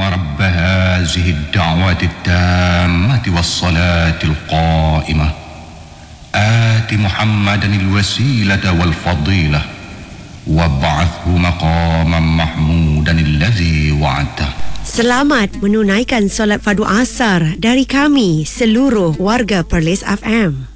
رب هذه الدعوة التامة والصلاة القائمة آت محمدا الوسيلة والفضيلة وابعثه مقاما محمودا الذي وعدته. Selamat menunaikan solat fardu asar dari kami seluruh warga Perlis FM.